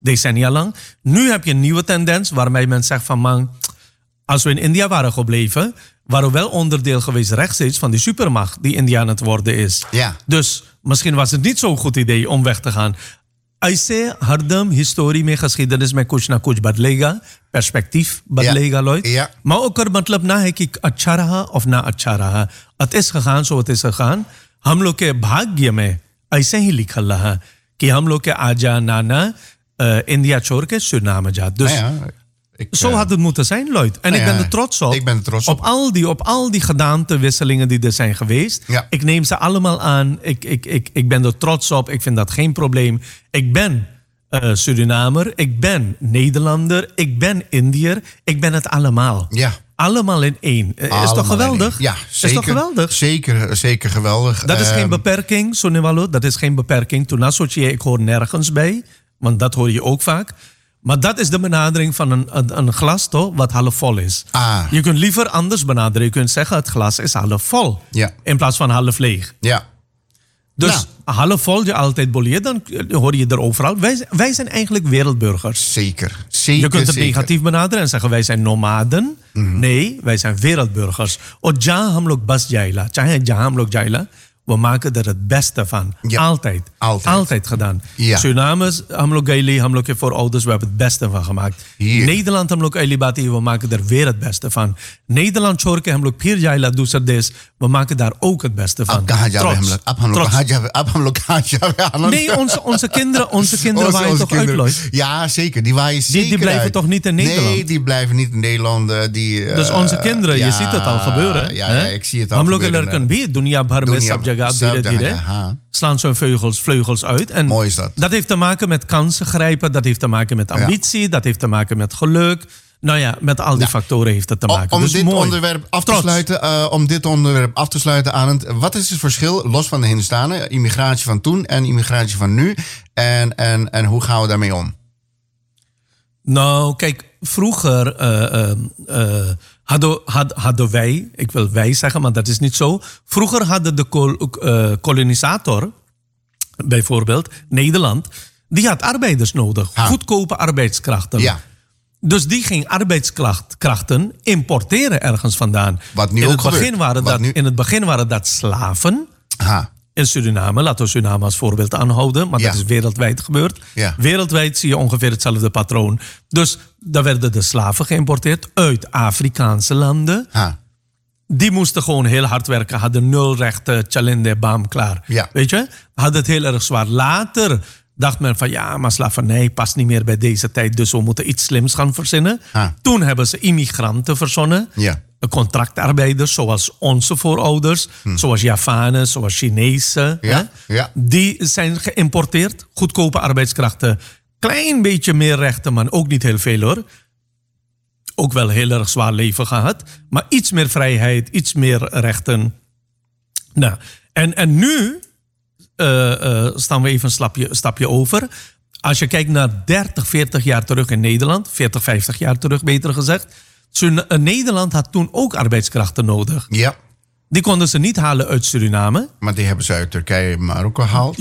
Decennia lang. Nu heb je een nieuwe tendens waarmee men zegt van man, als we in India waren gebleven, waren we wel onderdeel geweest rechtstreeks van die supermacht die India aan het worden is. Ja. Dus misschien was het niet zo'n goed idee om weg te gaan. Aise hardam historie में geschiedenis में कुछ ना कुछ बदलेगा, perspectief बदलेगा Lloyd. Ja. Maar ook er मतलब ना है कि अच्छा रहा of ना अच्छा रहा. Het is gegaan zo het is gegaan. हम लोग के भाग्य में ऐसे ही लिखा रहा कि हम लोग के आजा नाना India छोड़ के Suriname जा. Dus zo had het moeten zijn, Lloyd. En ik ben er trots op. Ik ben er trots op. Op al die gedaantewisselingen die er zijn geweest. Ja. Ik neem ze allemaal aan. Ik ben er trots op. Ik vind dat geen probleem. Ik ben Surinamer. Ik ben Nederlander. Ik ben Indiër. Ik ben het allemaal. Ja. Allemaal in één. Is toch geweldig? Ja, zeker. Is toch geweldig? Zeker geweldig. Dat is geen beperking, Sonewalo. Dat is geen beperking. Toen associeer ik hoor nergens bij. Want dat hoor je ook vaak. Maar dat is de benadering van een glas toch, wat half vol is. Je kunt liever anders benaderen. Je kunt zeggen het glas is half vol. Ja. In plaats van half leeg. Ja. Dus half vol je altijd bolieert, dan hoor je er overal. Wij zijn eigenlijk wereldburgers. Zeker. Je kunt het negatief benaderen en zeggen wij zijn nomaden. Mm-hmm. Nee, wij zijn wereldburgers. Och jahan hum log bas jaila. Chahe jahan hum log jaila. We maken er het beste van. Ja. Altijd gedaan. Ja. Surinamers, Hamlok Gaili, Hamlok voor ouders, we hebben het beste van gemaakt. Hier. Nederland, Hamlok Ailibati, we maken er weer het beste van. Nederland, Chorke, Hamlok Pirjaila, Doeserdes, we maken daar ook het beste van. Nee, onze kinderen waaien toch uit, Lloyd? Ja, zeker. Die waaien zeker die blijven uit. toch niet in Nederland? Nee, die blijven niet in Nederland. Dus onze kinderen, je ziet het al gebeuren. Ja, ik zie het al gebeuren. Hamlok dunia bhar mein sab jagah slaan zo'n vleugels uit. En mooi is dat. Dat heeft te maken met kansen grijpen, dat heeft te maken met ambitie, dat heeft te maken met geluk. Nou ja, met al die factoren heeft het te maken. Om dus dit onderwerp af te sluiten, Arend, wat is het verschil, los van de Hindustanen, immigratie van toen en immigratie van nu? En hoe gaan we daarmee om? Nou, kijk, vroeger hadden wij, ik wil wij zeggen, maar dat is niet zo. Vroeger hadden de kolonisator, bijvoorbeeld Nederland, die had arbeiders nodig. Goedkope arbeidskrachten. Ja. Dus die ging arbeidskrachten importeren ergens vandaan. Wat nu in ook In het begin waren dat slaven. In Suriname, laten we Suriname als voorbeeld aanhouden, maar dat is wereldwijd gebeurd. Ja. Wereldwijd zie je ongeveer hetzelfde patroon. Dus daar werden de slaven geïmporteerd uit Afrikaanse landen. Die moesten gewoon heel hard werken, hadden 0 rechten, chalende, bam, klaar. Ja. Weet je? Hadden het heel erg zwaar. Later dacht men van ja, maar slavernij past niet meer bij deze tijd, dus we moeten iets slims gaan verzinnen. Toen hebben ze immigranten verzonnen. Ja. Contractarbeiders, zoals onze voorouders, zoals Javanen, zoals Chinezen. Die zijn geïmporteerd. Goedkope arbeidskrachten. Klein beetje meer rechten, maar ook niet heel veel hoor. Ook wel heel erg zwaar leven gehad. Maar iets meer vrijheid, iets meer rechten. Nou, en nu staan we even een stapje over. Als je kijkt naar 30, 40 jaar terug in Nederland. 40, 50 jaar terug beter gezegd. Nederland had toen ook arbeidskrachten nodig. Ja. Die konden ze niet halen uit Suriname. Maar die hebben ze uit Turkije en Marokko gehaald.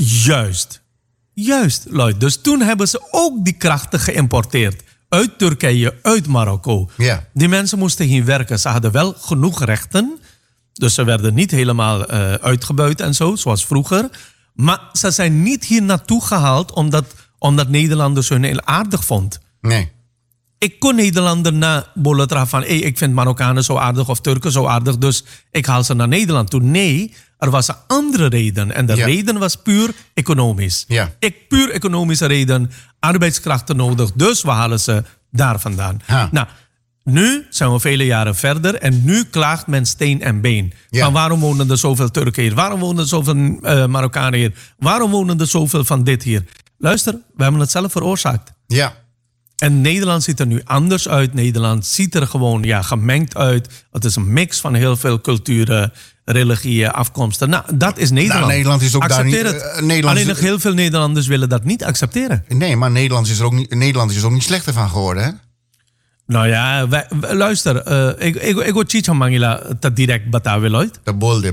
Juist, Lloyd. Dus toen hebben ze ook die krachten geïmporteerd. Uit Turkije, uit Marokko. Ja. Die mensen moesten hier werken. Ze hadden wel genoeg rechten. Dus ze werden niet helemaal uitgebuit en zo, zoals vroeger. Maar ze zijn niet hier naartoe gehaald omdat Nederlanders hun heel aardig vond. Nee. Ik kon Nederlander na Bolotra van ik vind Marokkanen zo aardig of Turken zo aardig, dus ik haal ze naar Nederland toe. Nee, er was een andere reden. En de reden was puur economisch. Ja. Puur economische reden, arbeidskrachten nodig, dus we halen ze daar vandaan. Nou, nu zijn we vele jaren verder en nu klaagt men steen en been. Van waarom wonen er zoveel Turken hier? Waarom wonen er zoveel Marokkanen hier? Waarom wonen er zoveel van dit hier? Luister, we hebben het zelf veroorzaakt. Ja. En Nederland ziet er nu anders uit. Nederland ziet er gewoon gemengd uit. Het is een mix van heel veel culturen, religieën, afkomsten. Nou, dat is Nederland. Nou, Nederland is ook accepteer daar niet... Alleen nog heel veel Nederlanders willen dat niet accepteren. Nee, maar Nederland is er ook niet slechter van geworden, hè? Nou ja, luister. Ik wil Chicha Mangila te direct betawen, Lloyd. De bolde.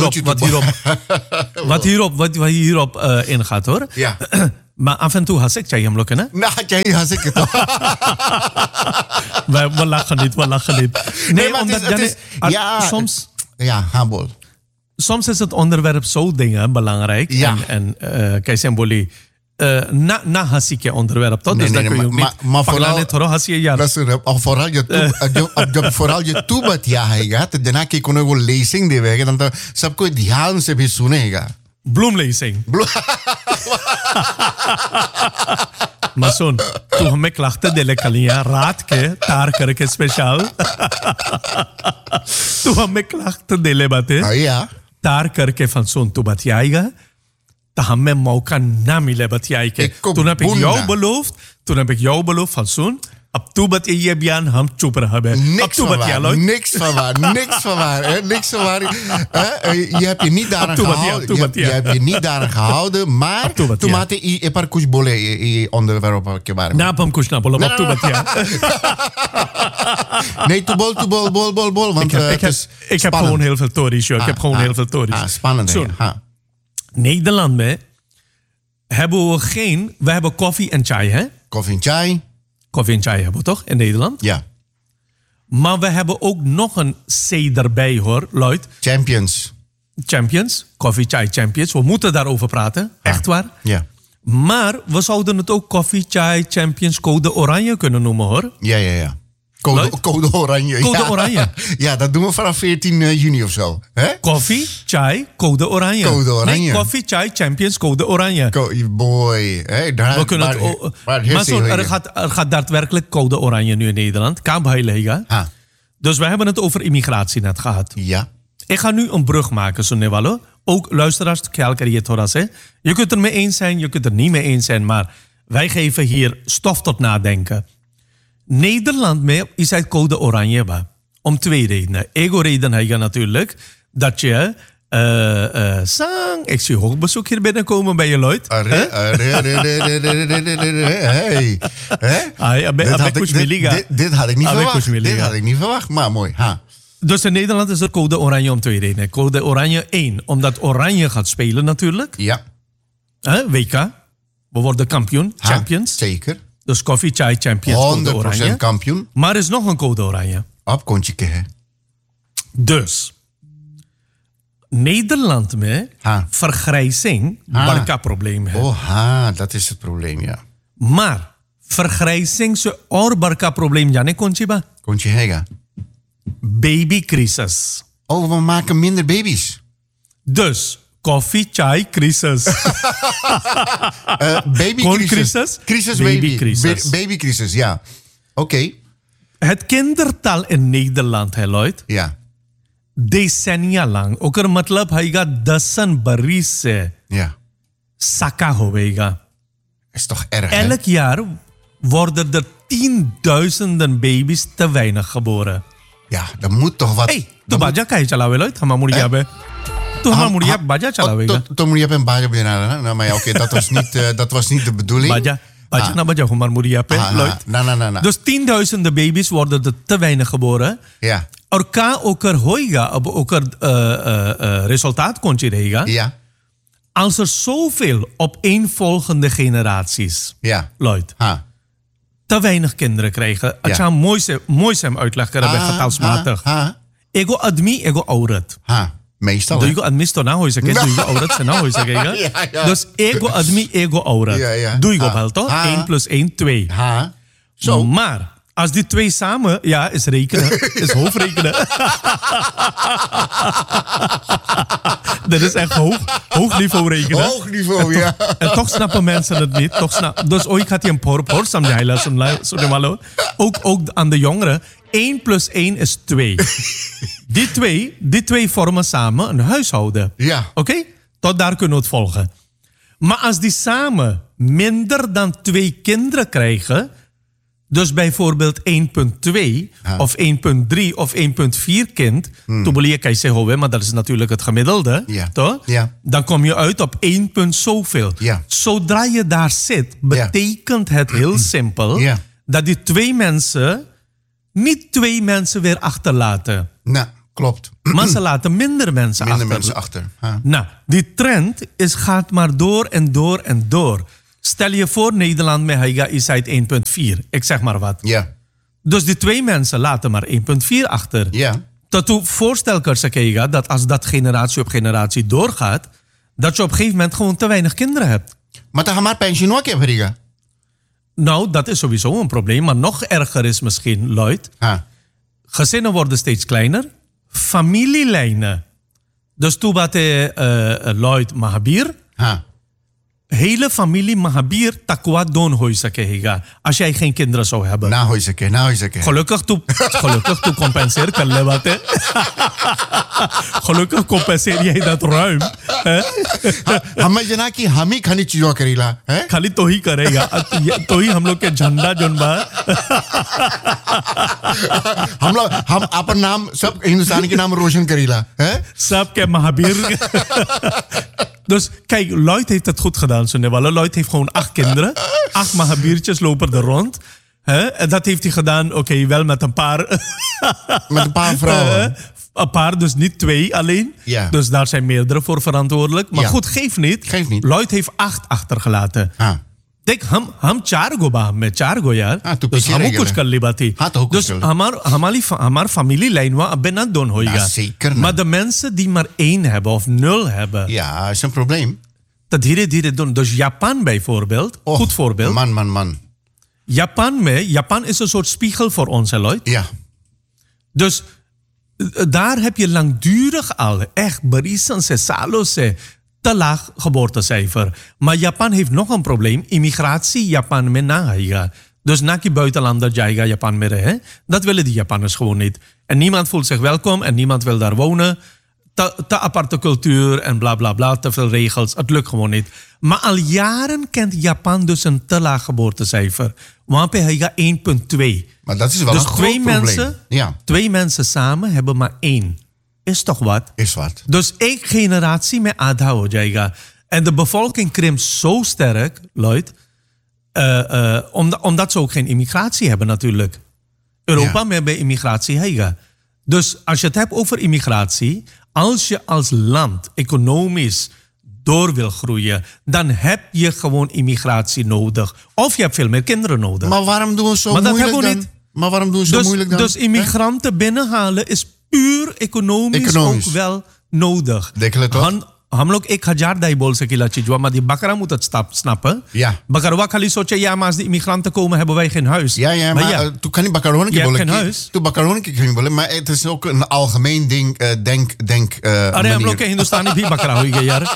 Wat hierop ingaat, hoor. Ja. Maar af en toe has ik hem lukken, hè? Nou, jij has ik het toch. we lachen niet. Nee, maar omdat het is, soms... Ja, habol. Soms is het onderwerp zo dingen belangrijk. Ja. En kijk, Semboli... na hasikje onderwerp, toch? Nee, dus dan kun je ook maar vooral... net hoor, hasie jaar. Vooral je toebat, ja, hij daarna kijk je nog een lezing die weg. Dan sab ko ध्यान से भी सुनेगा. Bloemlezing. Maar zo'n, toen hमें klachten दिले कलियां रात के तार करके स्पेशल toen हमें klachten दिले बातें Ja. तार करके van zo'n toe batiaiga dan हमें मौका ना मिले बतियाई के toen heb ik jou beloofd van zo'n अब तू बतिया बयान हम चुप रह बे Niks van waar. Je hebt je niet daaraan gehouden. Je hebt je niet daaraan gehouden, maar toen maakte je paar kuch bole onderwerp ke bare. Na pam kuch na bolo अब तू बतिया. Nee, tu bol, want ik heb gewoon heel veel tories, joh. Ik heb gewoon heel veel tories. Spannend. Nederland hebben we hebben koffie en chai, hè? Koffie en chai. Koffie en chai hebben we toch in Nederland? Ja. Maar we hebben ook nog een C erbij, hoor, Lloyd. Champions. Koffie chai champions. We moeten daarover praten. Echt waar. Ja. Maar we zouden het ook koffie chai champions code oranje kunnen noemen, hoor. Ja. Code oranje. Oranje. Ja, dat doen we vanaf 14 juni of zo. Koffie, chai, code oranje. Nee, koffie, chai, champions, code oranje. Boy. We kunnen er gaat daadwerkelijk code oranje nu in Nederland. Kampheiliga. Dus we hebben het over immigratie net gehad. Ja. Ik ga nu een brug maken, zo Nevalo. Ook luisteraars, je kunt er mee eens zijn, je kunt er niet mee eens zijn. Maar wij geven hier stof tot nadenken. Nederland is uit code oranje. Om 2 redenen. Ego-reden heb je natuurlijk dat je... ik zie hoogbezoek hier binnenkomen bij je, Lloyd. Dit had ik niet verwacht. Maar mooi. Dus in Nederland is er code oranje om 2 redenen. Code oranje 1, omdat oranje gaat spelen natuurlijk. Ja. WK. We worden kampioen, champions. Zeker. Dus koffie, chai, champions, code oranje. 100% kampioen. Maar er is nog een code oranje. Op kontje hè. Dus, Nederland met vergrijzing, barca-probleem heeft. Dat is het probleem, ja. Maar, vergrijzing is een barca-probleem, ja, nee, kontje hega. Babycrisis. We maken minder baby's. Dus... Koffie, chai, crisis. Babycrisis. Babycrisis, ja. Oké. Het kindertal in Nederland, hè, Lloyd? Ja. Decennia lang. Ook er matlab haiga dasan baris se. Ja. Saka hovega. Is toch erg, Elk jaar worden er 10.000 baby's te weinig geboren. Ja, dat moet toch wat... to baja kai chalawe, Lloyd? Hama muriya be. Baja chalawe. To muriya ben baja benara. Nou, maar oké, dat was niet de bedoeling. Baja na baja humar muriya pe, Lloyd. Na. Dus 10.000 baby's worden er te weinig geboren. Ja. Orka oker hoiga, oker resultaat kontje rega. Ja. Als er zoveel opeenvolgende generaties, Lloyd, te weinig kinderen krijgen. Het zou mooi zijn uitleggen, getalsmatig. Ego admi, ego auret. Meestal. Doe je admi sto na hoise ke, doe je auret se na hoise ke. Dus ego admi, ego auret. Doe je op wel toch? 1 plus 1, 2. Zo. Maar als die 2 samen, is rekenen, is hoofdrekenen. Dat is echt hoog niveau rekenen. Hoog niveau, ja. En toch snappen mensen het niet. Dus ooit gaat hij een por samjala. Ook aan de jongeren. 1 plus 1 is 2. Die twee vormen samen een huishouden. Ja. Oké? Tot daar kunnen we het volgen. Maar als die samen minder dan 2 kinderen krijgen... Dus bijvoorbeeld 1,2 of 1,3 of 1,4 kind. Toen kan je zeggen, maar dat is natuurlijk het gemiddelde. Toch? Ja. Dan kom je uit op 1 punt zoveel. Ja. Zodra je daar zit, betekent het heel simpel... dat die 2 mensen niet 2 mensen weer achterlaten. Nou, klopt. Maar ze laten minder mensen achter. Nou, die trend gaat maar door en door en door. Stel je voor, Nederland met Haiga is uit 1,4. Ik zeg maar wat. Ja. Dus die 2 mensen laten maar 1,4 achter. Ja. Dat voorstel Haiga dat als dat generatie op generatie doorgaat, dat je op een gegeven moment gewoon te weinig kinderen hebt. Maar dan gaan maar pensioen ook hebben, Riga. Nou, dat is sowieso een probleem. Maar nog erger is misschien, Lloyd. Gezinnen worden steeds kleiner. Familielijnen. Dus toen wat Lloyd Mahabir. Hele familie Mahabir takwa don hoisake. Als jij geen kinderen zou hebben. Nou hoisake. Gelukkig toe compenseer kan lewaten. Gelukkig compenseer jij dat ruim. Hamajanaki hami khani chizo karila. खाली तो ही करेगा तो ही हम लोग के झंडा जोनबा हम अपन नाम सब हिंदुस्तान के नाम रोशन करीला. सब के Mahavir. Dus kijk, Lloyd heeft het goed gedaan, Sonewalla. Lloyd heeft gewoon 8 kinderen. 8 Mahabirtjes lopen er rond. En dat heeft hij gedaan, wel met een paar... met een paar vrouwen. Een paar, dus niet 2 alleen. Ja. Dus daar zijn meerdere voor verantwoordelijk. Maar goed, geeft niet. Lloyd heeft 8 achtergelaten. Denk, हम 4 गो बा में 4 गो यार. Dus हम कुछ कर ली बाती. Dus हमार familielijn wa bijna don hoiga. Maar de mensen die maar 1 hebben of 0 hebben. Ja, is een probleem. Dat dhire doen. Dus Japan bijvoorbeeld. Goed voorbeeld. Man. Japan is een soort spiegel voor ons, hè, Lloyd? Ja. Dus daar heb je langdurig al echt berissen se salose te laag geboortecijfer. Maar Japan heeft nog een probleem. Immigratie Japan met nahaiga. Dus naki buitenlander jaiga Japan mere, hè? Dat willen die Japanners gewoon niet. En niemand voelt zich welkom en niemand wil daar wonen. Te aparte cultuur en bla bla bla, te veel regels. Het lukt gewoon niet. Maar al jaren kent Japan dus een te laag geboortecijfer. Want hij gaat 1,2. Maar dat is wel dus een groot probleem. Ja. 2 mensen samen hebben maar 1. Is toch wat? Is wat. Dus 1 generatie met adhao jaiga. En de bevolking krimpt zo sterk, Lloyd. Omdat ze ook geen immigratie hebben natuurlijk. Europa met bij immigratie heiga. Dus als je het hebt over immigratie, als je als land economisch door wil groeien, dan heb je gewoon immigratie nodig. Of je hebt veel meer kinderen nodig. Maar waarom doen we zo moeilijk dan? Niet. Maar waarom doen we zo moeilijk dan? Dus immigranten binnenhalen is puur economisch ook wel nodig. Dekelen toch? हम लोग 1000 दाई बोल सकेला चीज maar die bakara moet het snappen. Ja. Bakara khali soche ja, maar als de immigranten komen hebben wij geen huis. Ja, maar toen kan die bakara geen huis. Toen bakara geen bollen, maar het is ook een algemeen ding denk अरे हम लोग के हिंदुस्तानी भी बकरा हुई गए यार.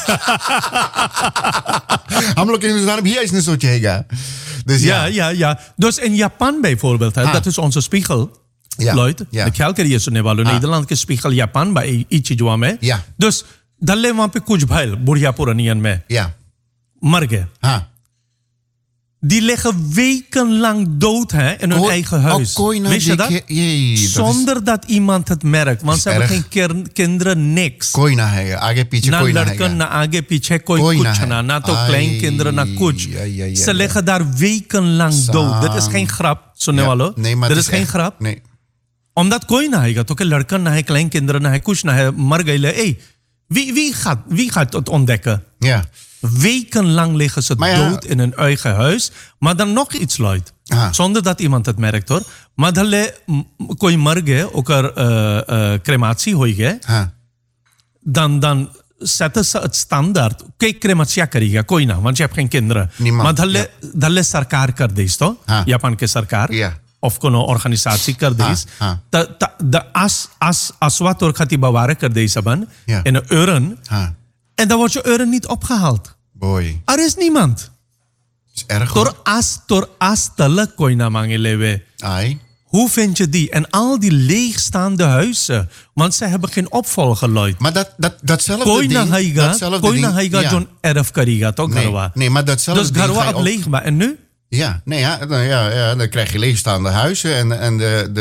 हम लोग के हिंदुस्तानी भी ऐसे सोचेगा. Dus ja. Dus in Japan bijvoorbeeld, dat is onze spiegel. Lloyd, de kelker is Nederland के spiegel Japan bij ichi जो में. Dus दल्ले वहां पे कुछ भाई बुढ़िया पुरानियन में मर गए. Die liggen wekenlang dood in hun eigen huis. Weet je dat? Zonder dat iemand het merkt. Want ze hebben geen kinderen, niks. Na lerken, na age piche, koi kuchana. Na to kleinkinderen, na kuch. Ze liggen daar wekenlang dood. Dit is geen grap. Dit is geen grap. Omdat koi na hega. Toke lerken, na kleinkinderen, na kuch, na mar gele. Wie gaat het ontdekken? Ja. Wekenlang liggen ze dood in hun eigen huis. Maar dan nog iets, Lloyd. Zonder dat iemand het merkt, hoor. Maar dan kon morgen ook crematie hoige. Dan zetten ze het standaard. Kijk, crematie kariga, koina, want je hebt geen kinderen. Niemand. Maar dan le sarkar kardees, toch? Japan ke sarkar. Ja. Of kono organisatie kardees. De aswat or khati bewaren kardees hebben. In een urn. En dan wordt je urn niet opgehaald. Boy. Er is niemand. Is erg, hoor. Tor as tele koina mangelewe. Ai. Hoe vind je die? En al die leegstaande huizen. Want ze hebben geen opvolger, Lloyd. Maar datzelfde ding... Koina haiga John erf kariga, toch, Garwa? Nee, maar datzelfde dus ding... Dus Garwa op leegbaar. En nu? Ja, dan krijg je leegstaande huizen en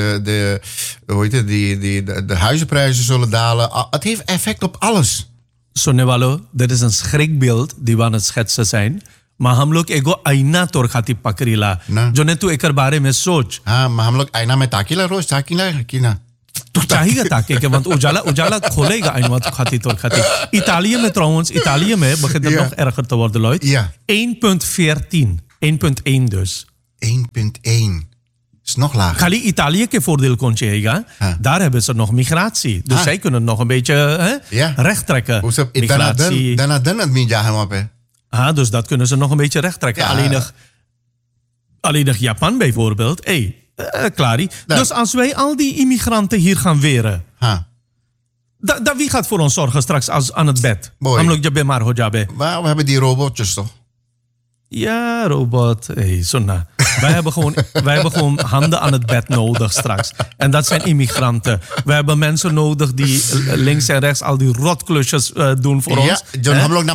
de huizenprijzen zullen dalen. Het heeft effect op alles. Sonewalo, dit is een schrikbeeld die we aan het schetsen zijn. Maar हम लोग एगो आईना तोर खातिर पकड़ीला जो ने तू एकर बारे में सोच. हाँ, हम लोग आईना में ताकीला रोज ताकीला की ना. तू चाहिए ताकि के want ujala खोलेगा आईना तो खातिर. Italië met trouwens, Italië met begint er nog erger te worden, Lloyd. Ja. 1.14. 1.1 dus. 1.1. Is nog lager. Kali Italië ke voordeel kon je daar hebben ze nog migratie. Dus zij kunnen nog een beetje recht trekken. Migratie. Daarna het minjagen op. Dus dat kunnen ze nog een beetje recht trekken. Alleen nog Japan bijvoorbeeld. Klaar. Dus als wij al die immigranten hier gaan weren. Wie gaat voor ons zorgen straks aan het bed? We hebben die robotjes toch? Ja, robot. Sonna. Wij hebben gewoon handen aan het bed nodig straks. En dat zijn immigranten. We hebben mensen nodig die links en rechts al die rotklusjes doen voor ons. John Hamlok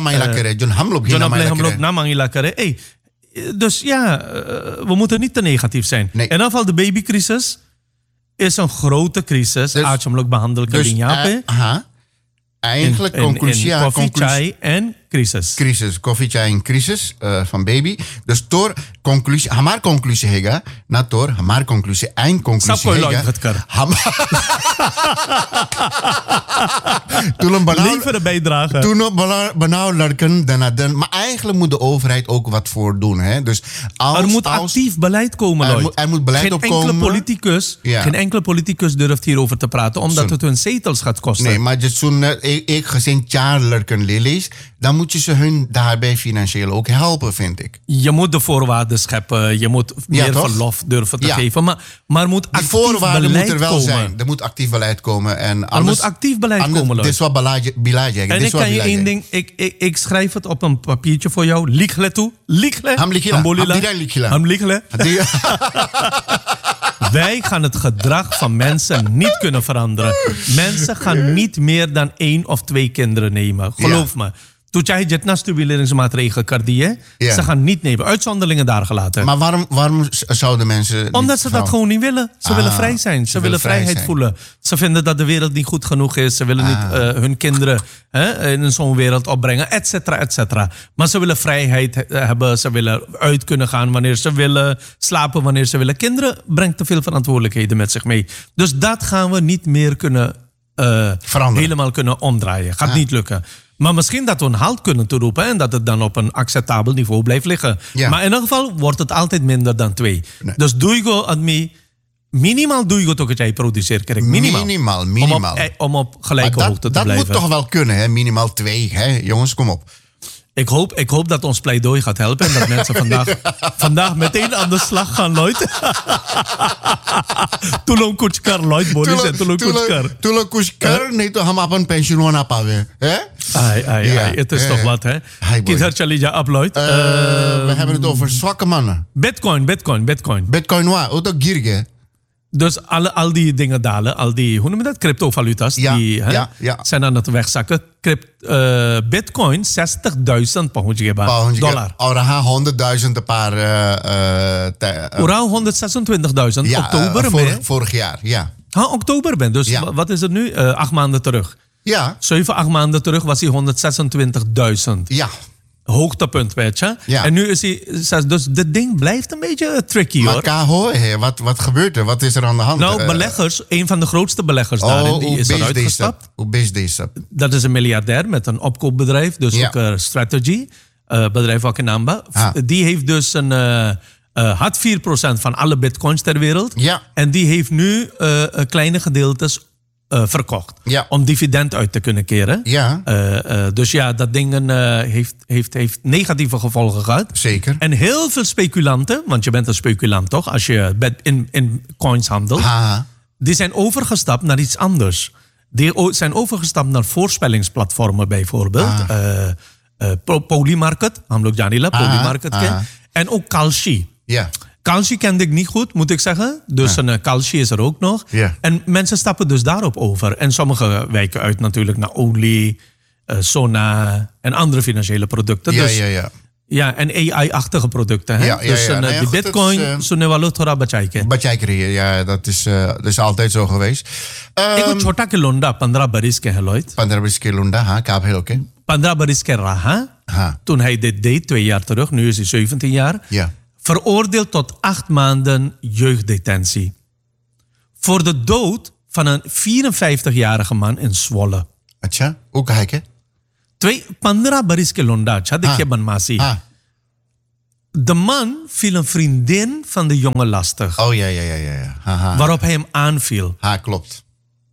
na Mangila kere. Dus ja, we moeten niet te negatief zijn. Nee. In ieder geval de babycrisis is een grote crisis. Dus eigenlijk conclusie koffie, chai en crisis. Koffie, chai en crisis van baby. Dus door conclusie, hamar conclusie hega, na door hamar conclusie, eind conclusie hega. Leveren bijdrage. Toen op benauw lurken, dan. Maar eigenlijk moet de overheid ook wat voor doen. Hè? Dus er moet actief beleid komen, er moet beleid opkomen. Geen enkele politicus durft hierover te praten, omdat het hun zetels gaat kosten. Nee, maar ik gezien Charlerken Lilies, dan moet je ze hun daarbij financieel ook helpen, vind ik. Je moet de voorwaarden scheppen, je moet meer verlof durven te geven, maar moet actief voorwaarden beleid moet er wel komen. zijn. Er moet actief beleid komen. En er moet actief beleid komen. Dit is wat beleid. En ik kan je één ding, ik schrijf het op een papiertje voor jou. Ligle toe. Ligle. Hamligle. Wij gaan het gedrag van mensen niet kunnen veranderen. Mensen gaan niet meer dan 1 of 2 kinderen nemen. Geloof me. Toen jij jetna-stimuleringsmaatregelen kardie, ze gaan niet nemen. Uitzonderingen daar gelaten. Maar waarom zouden mensen... Omdat ze dat gewoon niet willen. Ze willen vrij zijn. Ze willen vrijheid voelen. Ze vinden dat de wereld niet goed genoeg is. Ze willen niet hun kinderen in zo'n wereld opbrengen, et cetera, et cetera. Maar ze willen vrijheid hebben. Ze willen uit kunnen gaan wanneer ze willen. Slapen wanneer ze willen. Kinderen brengt te veel verantwoordelijkheden met zich mee. Dus dat gaan we niet meer kunnen helemaal kunnen omdraaien. Gaat niet lukken. Maar misschien dat we een halt kunnen toeroepen en dat het dan op een acceptabel niveau blijft liggen. Ja. Maar in ieder geval wordt het altijd minder dan 2. Nee. Dus doe je admi, minimaal doe je toch dat jij produceert. Minimaal. Om op gelijke hoogte te blijven. Dat moet toch wel kunnen, hè? Minimaal 2, hè? Jongens, kom op. Ik hoop dat ons pleidooi gaat helpen en dat mensen vandaag meteen aan de slag gaan, Lloyd. Tulong kuchkar, Lloyd, Boris en tulong kuchkar. Tulong kuchkar, nee, toch hem op een pensioen aanpakken, hè? Het is toch wat, hè? Kinder Chalija up, Lloyd. We hebben het over zwakke mannen. Bitcoin. Bitcoin wat? Ook dat gierge. Dus al die dingen dalen, al die, hoe noem je dat, cryptovaluta's, die zijn aan het wegzakken. Bitcoin, $60,000 dollar. Oraha 100.000 een paar... Oraha 126.000, oktober. Vorig jaar, ja. Oktober ben, dus wat is het nu? 8 maanden terug. Ja. 7-8 maanden terug was hij 126.000. Ja. Hoogtepunt, weet je. Ja. En nu is hij... Dus dit ding blijft een beetje tricky, hoor. Maar wat gebeurt er? Wat is er aan de hand? Nou, beleggers, een van de grootste beleggers daarin, die is eruit gestapt. Hoe is deze? Dat is een miljardair met een opkoopbedrijf, dus ook Strategy, bedrijf ook in Namba. Die heeft dus had 4% van alle bitcoins ter wereld. Ja. En die heeft nu kleine gedeeltes verkocht. Ja. Om dividend uit te kunnen keren. Ja. Dus ja, dat ding heeft negatieve gevolgen gehad. Zeker. En heel veel speculanten, want je bent een speculant toch, als je in coins handelt. Die zijn overgestapt naar iets anders. Die zijn overgestapt naar voorspellingsplatformen bijvoorbeeld. Polymarket, namelijk Janila, Polymarket. En ook Kalshi. Ja. Kalshi kende ik niet goed, moet ik zeggen. Dus een Kalshi is er ook nog. Ja. En mensen stappen dus daarop over. En sommigen wijken uit natuurlijk naar olie, Sona en andere financiële producten. Ja, en AI-achtige producten. Hè? Dus die bitcoin, zo'n waluta bachaiken. Bachaiken, ja, dat is altijd zo geweest. Ik heb छोटा के लोंडा 15 बरिस के हैं, Lloyd. 15 बरिस के लोंडा, हाँ, क्या है, ओके. 15 बरिस के रहा, toen hij dit deed, 2 jaar terug. Nu is hij 17 jaar. Ja. Veroordeeld tot 8 maanden jeugddetentie. Voor de dood van een 54-jarige man in Zwolle. Atja, hoe kijken? 15 baris ke londa, de masi. De man viel een vriendin van de jongen lastig. Oh ja. Waarop hij hem aanviel. Klopt.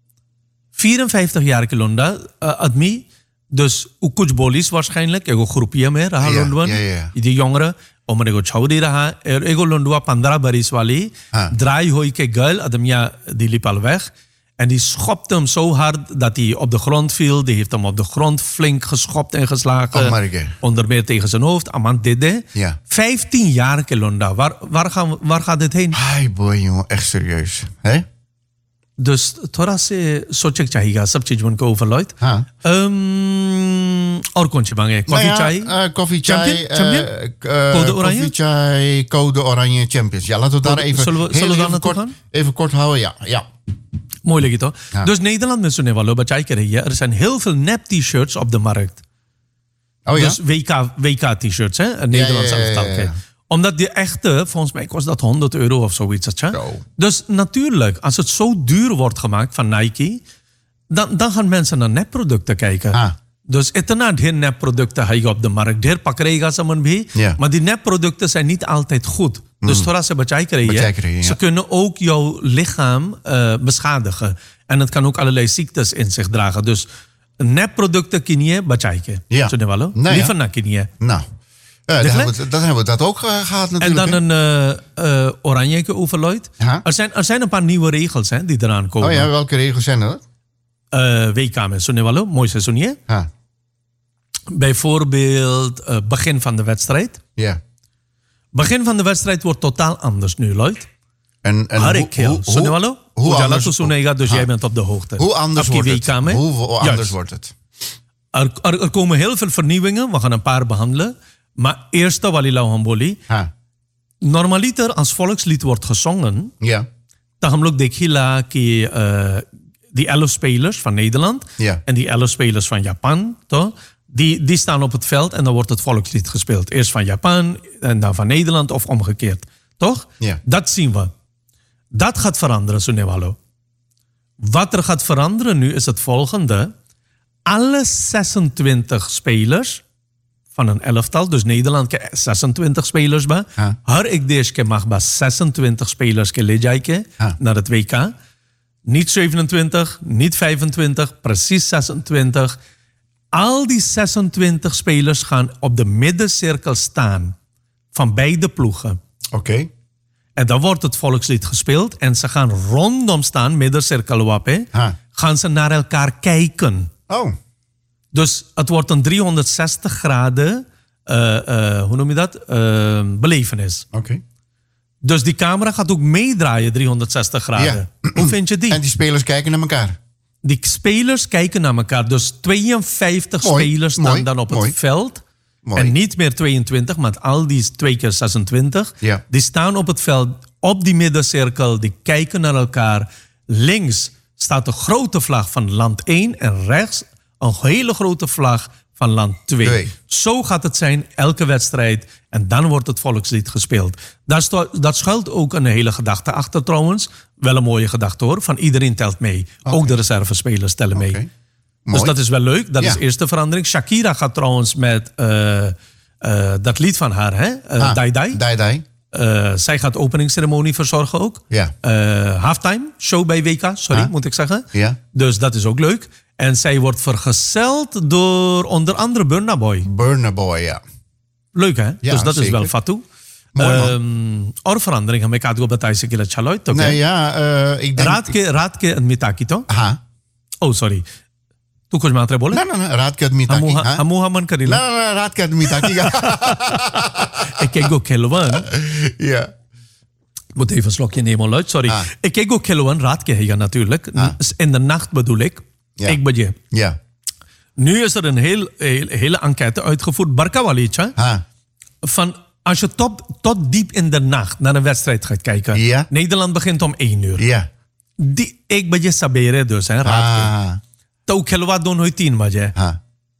54 londa, admi. Dus ukuch bolis waarschijnlijk. Ego groepje meer. Die jongeren. Om ego chaudi raha. Ego londua 15 baris wali. Draai hoi ke girl. Ademia die liep al weg. En die schopte hem zo hard dat hij op de grond viel. Die heeft hem op de grond flink geschopt en geslagen. Onder meer tegen zijn hoofd. Amant dede. 15 jaar Londa. Waar gaat dit heen? Ai boy, jongen. Echt serieus. Hè? Dus थोड़ा से सोचे चाहिएगा सब चीज उनको ओवरलॉइड और कौन सी मांगे koffie chai code oranje koffie chai code oranje champions. Ja, laten we daar even kort houden. Ja. Mooi legi toch? Dus Nederland met zo'n wallo bachai krijgen. Er zijn heel veel nep t-shirts op de markt. Oh ja. Dus WK t-shirts hè, Nederlands elftal. Omdat die echte, volgens mij kost dat €100 of zoiets. Dus natuurlijk, als het zo duur wordt gemaakt van Nike, dan gaan mensen naar nepproducten kijken. Dus etna dhir nepproducten heb je op de markt. Dhir pakrega saman bhi. Maar die nepproducten zijn niet altijd goed. Dus thoda se bachai krijgen. Ze kunnen ook jouw lichaam beschadigen. En het kan ook allerlei ziektes in zich dragen. Dus nepproducten kinje bachai ke. Ja. Liever na kinje. Nou. Dan hebben we dat ook gehad natuurlijk. En dan een oranje overlooid. Er zijn een paar nieuwe regels hè, die eraan komen. Oh ja, welke regels zijn dat? WK met Sonewalo, mooi seizoen. Bijvoorbeeld begin van de wedstrijd. Ja. Begin van de wedstrijd wordt totaal anders nu, Lloyd. En hoe anders? Dus jij bent op de hoogte. Hoe anders wordt het? Hoe anders wordt het? Er komen heel veel vernieuwingen. We gaan een paar behandelen. Maar eerste Walilau Hamboli. Normaliter als volkslied wordt gezongen. Ja. Dan gaan we ook Dekila die 11 spelers van Nederland. En die 11 spelers van Japan. Toch? Die staan op het veld en dan wordt het volkslied gespeeld. Eerst van Japan en dan van Nederland of omgekeerd. Toch? Ja. Dat zien we. Dat gaat veranderen, Sunewalo. Wat er gaat veranderen nu is het volgende. Alle 26 spelers van een elftal, dus Nederland ke 26 spelers ba. Har ek desh ke mag ba 26 spelers ke le jaike naar het WK. Niet 27, niet 25, precies 26. Al die 26 spelers gaan op de middencirkel staan van beide ploegen. Oké. En dan wordt het volkslied gespeeld en ze gaan rondom staan, middencirkel wapen, gaan ze naar elkaar kijken. Oh. Dus het wordt een 360 graden, hoe noem je dat? Belevenis. Oké. Dus die camera gaat ook meedraaien 360 graden. Ja. Hoe vind je die? En die spelers kijken naar elkaar? Die spelers kijken naar elkaar. Dus 52 spelers staan dan op het veld. Mooi. En niet meer 22, maar al die 2 keer 26. Ja. Die staan op het veld, op die middencirkel. Die kijken naar elkaar. Links staat de grote vlag van land 1 en rechts een hele grote vlag van land 2. Zo gaat het zijn elke wedstrijd. En dan wordt het volkslied gespeeld. Dat schuilt ook een hele gedachte achter trouwens. Wel een mooie gedachte hoor. Van iedereen telt mee. Okay. Ook de reservespelers tellen mee. Okay. Dus dat is wel leuk. Dat is de eerste verandering. Shakira gaat trouwens met dat lied van haar. Hè? Dai Dai. Dai Dai. Zij gaat openingsceremonie verzorgen ook. Ja. Halftime show bij WK. Sorry, moet ik zeggen. Ja. Dus dat is ook leuk. En zij wordt vergezeld door onder andere Burna Boy. Burna Boy, ja. Leuk hè? Ja, dus dat zeker. is wel fatu. और verandering हमें कादगो बताई से किला चलो तो nee, ja, ik denk रात के मिताकी तो oh sorry तू कुछ मात्रा बोले ना रात के मिताकी हम हमन करिला ना रात के मिताकी ik kijk ook Kelwan ja moet even een slokje nemen luid sorry ik kijk ook Kelwan raad ke ja natuurlijk in de nacht bedoel ik ik bajé ja nu is er een hele enquête uitgevoerd Barkawalicha van als je tot diep in de nacht naar een wedstrijd gaat kijken. Ja. Nederland begint om 1 uur. Ja. Ik ben je sabere dus, hè, raad. Tau khelwa don hoy 3 baje.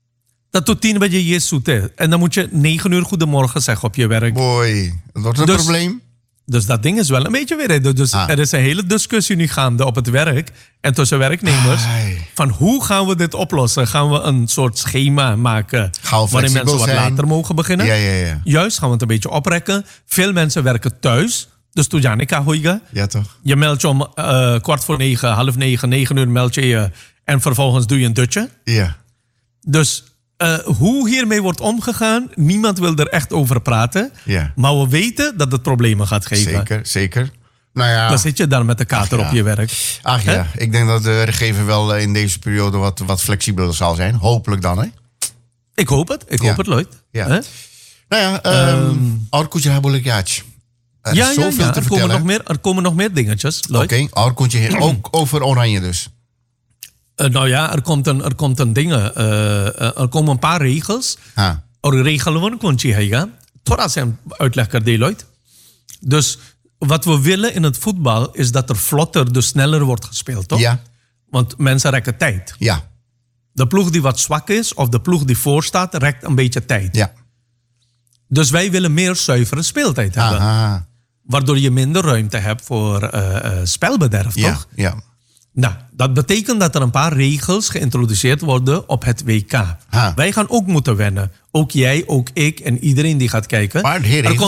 Dat tot 10 ben je zoete. En dan moet je 9 uur goedemorgen zeggen op je werk. Boy, dat is een probleem. Dus dat ding is wel een beetje weer. Dus er is een hele discussie nu gaande op het werk en tussen werknemers. Van hoe gaan we dit oplossen? Gaan we een soort schema maken waarin mensen wat later mogen beginnen? Ja. Juist, gaan we het een beetje oprekken. Veel mensen werken thuis. Dus toen Janica hoiga. Ja, toch? Je meldt je om 8:45, 8:30, 9 uur meld je je. En vervolgens doe je een dutje. Ja. Dus hoe hiermee wordt omgegaan, niemand wil er echt over praten. Ja. Maar we weten dat het problemen gaat geven. Zeker. Nou ja. Dan zit je daar met de kater op je werk. Ach ja, ik denk dat de regering wel in deze periode wat flexibeler zal zijn. Hopelijk dan, hè? Ik hoop het. Ik hoop het, Lloyd. Ja. Nou ja, Arkoetje Habolik Jaatje. Er is zoveel te vertellen. Er komen nog meer dingetjes, Lloyd. Oké, Arkoetje, ook over Oranje dus. Nou ja, er komt een ding. Er komen een paar regels. Er regelen we een kontje heen. Torah zijn uitlegger Deloitte. Dus wat we willen in het voetbal is dat er vlotter, dus sneller wordt gespeeld, toch? Ja. Want mensen rekken tijd. Ja. De ploeg die wat zwak is, of de ploeg die voor staat, rekt een beetje tijd. Ja. Dus wij willen meer zuivere speeltijd hebben. Aha. Waardoor je minder ruimte hebt voor spelbederf, toch? Ja. Nou, dat betekent dat er een paar regels geïntroduceerd worden op het WK. Wij gaan ook moeten wennen. Ook jij, ook ik en iedereen die gaat kijken. Maar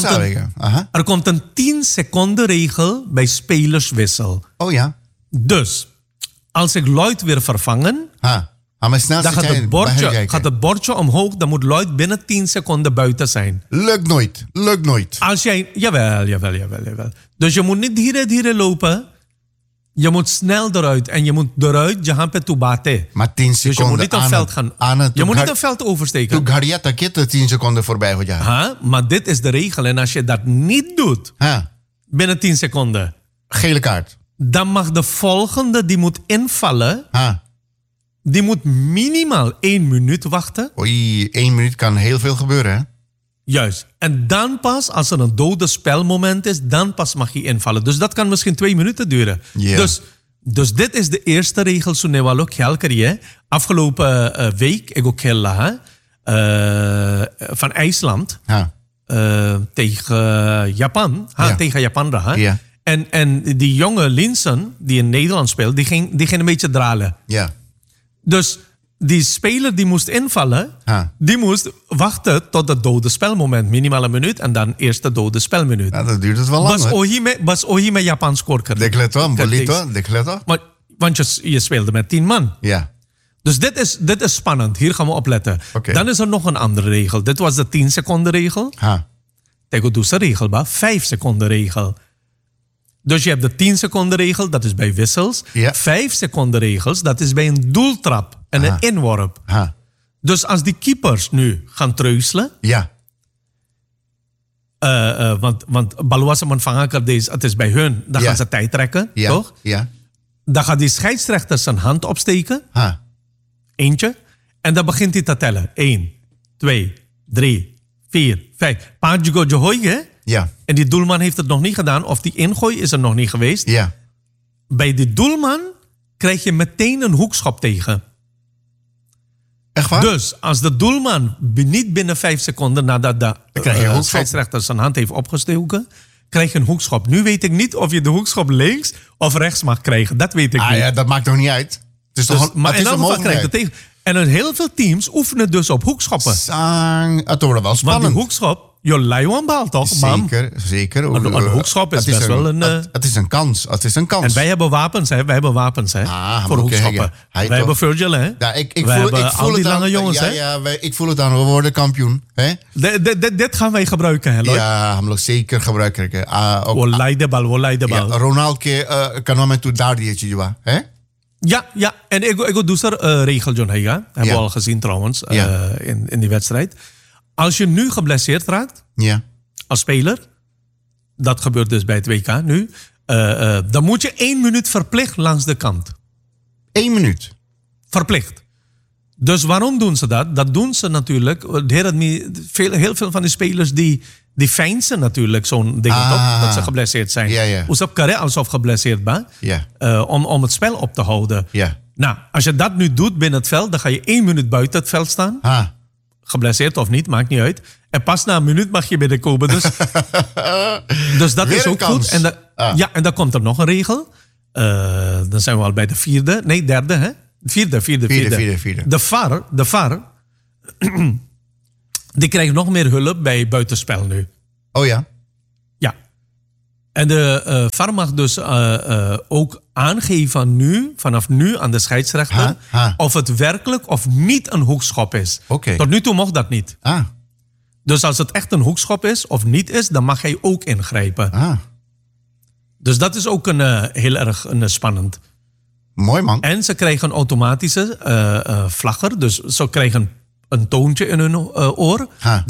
er komt een 10 seconden regel bij spelerswissel. Oh ja. Dus, als ik Lloyd weer vervangen... Maar snel dan gaat het bordje omhoog. Dan moet Lloyd binnen 10 seconden buiten zijn. Lukt nooit. Als jij... Jawel. Dus je moet niet hier lopen... Je moet snel eruit. En je moet eruit, je gaat met bate. Maar 10 seconden. Dus je moet niet een veld gaan... je moet niet een veld oversteken. Toen Garrietta Kitte 10 seconden voorbij gaat ja. Maar dit is de regel. En als je dat niet doet, binnen 10 seconden... Gele kaart. Dan mag de volgende, die moet invallen... Die moet minimaal 1 minuut wachten. Oei, 1 minuut kan heel veel gebeuren, hè? Juist. En dan pas, als er een dode spelmoment is, dan pas mag je invallen. Dus dat kan misschien 2 minuten duren. Yeah. Dus dit is de eerste regel. Afgelopen week, ik ook heel van IJsland tegen Japan. Tegen Japan. En die jonge Linsen, die in Nederland speelt, die ging een beetje dralen. Ja. Dus die speler die moest invallen, die moest wachten tot het dode spelmoment. Minimaal 1 minuut en dan eerst de dode spelminuut. Ja, dat duurt het wel lang. Bas ohi met Japan scoren. Decleto. Want je speelde met 10 man. Ja. Dus dit is spannend. Hier gaan we opletten. Okay. Dan is er nog een andere regel. Dit was de 10 seconden regel. Tegen de regel, 5 seconden regel. Dus je hebt de 10 seconden regel, dat is bij wissels. 5 seconden regels, dat is bij een doeltrap en een inworp. Dus als die keepers nu gaan treuzelen... Ja. Want Baluasa Manfangaka, het is bij hun, dan gaan ze tijd trekken, toch? Ja. Dan gaat die scheidsrechter zijn hand opsteken. Eentje. En dan begint hij te tellen. 1, 2, 3, 4, 5. Paanjugo Johoy, ja. En die doelman heeft het nog niet gedaan. Of die ingooi is er nog niet geweest. Ja. Bij die doelman krijg je meteen een hoekschop tegen. Echt waar? Dus als de doelman niet binnen 5 seconden nadat de scheidsrechter zijn hand heeft opgestoken, krijg je een hoekschop. Nu weet ik niet of je de hoekschop links of rechts mag krijgen. Dat weet ik niet. Ja, dat maakt toch niet uit? Het is dus, toch maar in elk geval krijg je het tegen. En heel veel teams oefenen dus op hoekschoppen. Het wordt wel spannend. Want die hoekschop, je leiwan baalt toch? Zeker. Een hoekschop is best wel een... Het is een kans. En wij hebben wapens, hè? Voor hoekschoppen. Wij hebben Virgil, hè? Ja, ik voel al die lange jongens, hè? Ja, ik voel het aan. We worden kampioen, hè? Dit gaan wij gebruiken, hè? Ja, we zeker gebruiken. We leiden bal. Ronald kan nog met toe daar die hè? Ja. En ik doe er regel, John Heiga. Hebben we al gezien trouwens in die wedstrijd. Als je nu geblesseerd raakt, als speler, dat gebeurt dus bij het WK nu, dan moet je 1 minuut verplicht langs de kant. 1 minuut? Verplicht. Dus waarom doen ze dat? Dat doen ze natuurlijk, heel veel van die spelers die feinsen natuurlijk zo'n ding op, dat ze geblesseerd zijn. Hoe zou ik alsof geblesseerd ben, om het spel op te houden. Nou, als je dat nu doet binnen het veld, dan ga je 1 minuut buiten het veld staan. geblesseerd of niet, maakt niet uit. En pas na een minuut mag je binnenkomen. Dus dat is ook goed. En en dan komt er nog een regel. Dan zijn we al bij de derde, hè? Vierde. De VAR die krijgt nog meer hulp bij buitenspel nu. Oh ja? Ja. En de VAR mag dus ook aangeven vanaf nu aan de scheidsrechter... of het werkelijk of niet een hoekschop is. Okay. Tot nu toe mocht dat niet. Dus als het echt een hoekschop is of niet is, dan mag hij ook ingrijpen. Dus dat is ook heel erg spannend. Mooi, man. En ze krijgen een automatische vlagger. Dus ze krijgen een toontje in hun oor.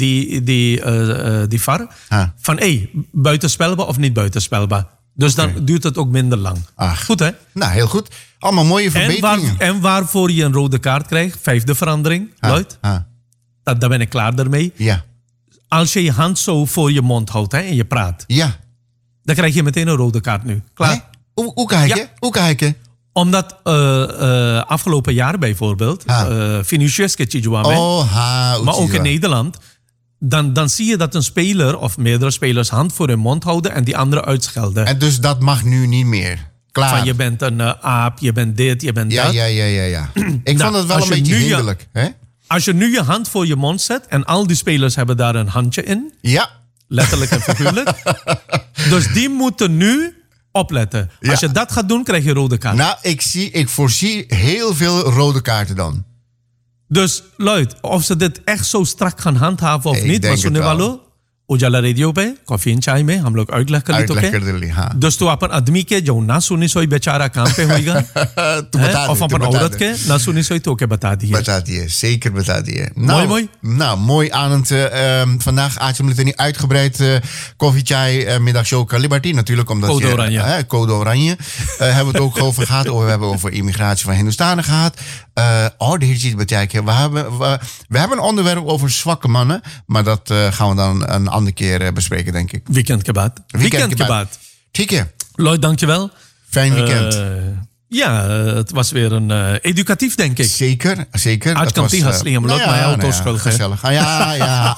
Die VAR. Van buitenspelbaar of niet buitenspelbaar. Dus dan duurt het ook minder lang. Goed, hè? Nou, heel goed. Allemaal mooie verbeteringen. En waarvoor je een rode kaart krijgt, 5e verandering, Lloyd. Daar ben ik klaar ermee. Ja. Als je je hand zo voor je mond houdt, hè, en je praat. Ja. Dan krijg je meteen een rode kaart nu. Klaar? Hoe kijken? Hoe kijken? Omdat afgelopen jaar bijvoorbeeld, Vinicius maar ook in Nederland, dan zie je dat een speler of meerdere spelers hand voor hun mond houden en die andere uitschelden. En dus dat mag nu niet meer. Klaar. Van je bent een aap, je bent dit, je bent dat. Ja. Ik vond het wel een beetje hinderlijk. Als je nu je hand voor je mond zet en al die spelers hebben daar een handje in. Ja. Letterlijk en figuurlijk. Dus die moeten nu opletten. Ja. Als je dat gaat doen, krijg je rode kaart. Nou, ik voorzie heel veel rode kaarten dan. Dus Lloyd, of ze dit echt zo strak gaan handhaven of niet, was zo Ujala radio पे कॉफी चाय में हम लोग uitleg कर लेते हैं दोस्तों अपन आदमी के जो ना सुनी सोई बेचारा काम पे होएगा of अपन औरत के ना सुनी सोई तो के बता दिए zeker beta diye nou mooi aan het vandaag Aartje niet uitgebreid koffie chai middagshow Liberty natuurlijk omdat Code Oranje hebben we het ook over gehad. We hebben over immigratie van Hindoestanen gehad. De hele tijd betekent we hebben een onderwerp over zwakke mannen, maar dat gaan we dan een andere keer bespreken, denk ik. Weekend Kebaat. Tieke. Lloyd, dankjewel. Fijn weekend. Het was weer een educatief, denk ik. Zeker. आज कम थी हंस ली हम लोग मैं तो उसको gezellig. Ja.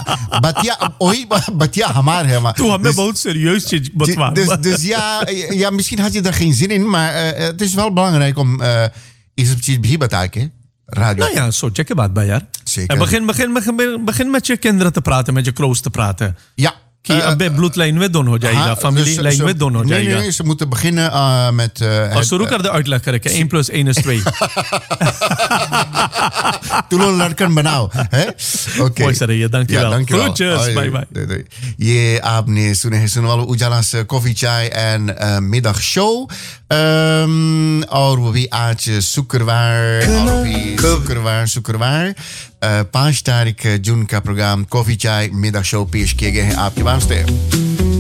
Batia हमार है maar. Toen hame बहुत serieus चीज बतवा. Dus ja, misschien had je daar geen zin in, maar het is wel belangrijk om iets op चीज भी बता के radio. Nou ja, सोचे के बाद यार. Zeker. Begin met je kinderen te praten, met je kroos te praten. Ja. कि अब bloedlijn में दोनों हो जाएगा, familielijn में दोनों हो जाएगा. Nee, ze moeten beginnen met... Als शुरू कर दे uitleg करके 1 + 1 is 2. Tulon लड़कन बनाओ, हैं? Okay. मोई सर ये dankjewel. Groetjes, bye. ये आपने सुने वाले उजाला से कॉफी चाय एंड middag show. और वो भी आज शुक्रवार 5 तारीख जून का प्रोग्राम कॉफी चाय middag show पेश किए गए हैं आपके वास्ते.